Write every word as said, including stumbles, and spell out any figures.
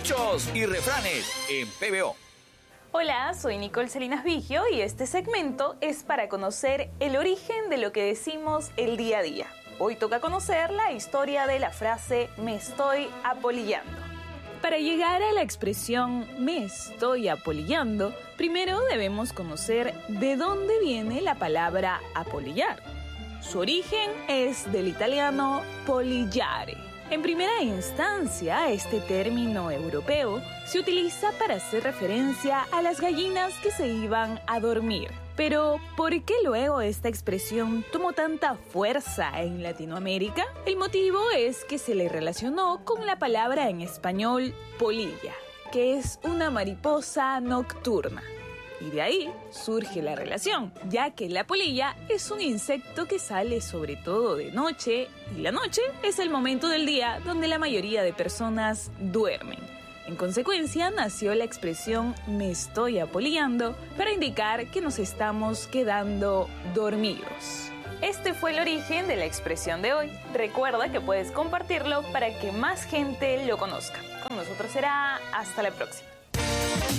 Dichos y refranes en P B O. Hola, soy Nicole Salinas Vigio y este segmento es para conocer el origen de lo que decimos el día a día. Hoy toca conocer la historia de la frase "me estoy apolillando". Para llegar a la expresión "me estoy apolillando", primero debemos conocer de dónde viene la palabra apolillar. Su origen es del italiano polillare. En primera instancia, este término europeo se utiliza para hacer referencia a las gallinas que se iban a dormir. Pero, ¿por qué luego esta expresión tomó tanta fuerza en Latinoamérica? El motivo es que se le relacionó con la palabra en español polilla, que es una mariposa nocturna. Y de ahí surge la relación, ya que la polilla es un insecto que sale sobre todo de noche, y la noche es el momento del día donde la mayoría de personas duermen. En consecuencia, nació la expresión "me estoy apolillando" para indicar que nos estamos quedando dormidos. Este fue el origen de la expresión de hoy. Recuerda que puedes compartirlo para que más gente lo conozca. Con nosotros será hasta la próxima.